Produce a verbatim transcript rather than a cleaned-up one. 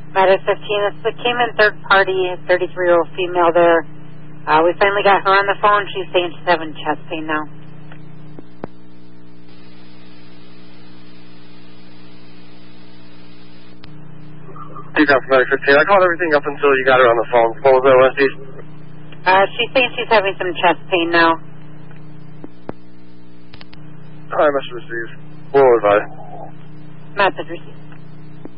Matter fifteen, it's the Cayman third party, thirty-three-year-old female there. Uh, we finally got her on the phone. She's saying she's having chest pain now. Decon from Medic fifteen. I called everything up until you got her on the phone. What was that, Westies? Uh, she's saying she's having some chest pain now. I must receive. What was I? Message received.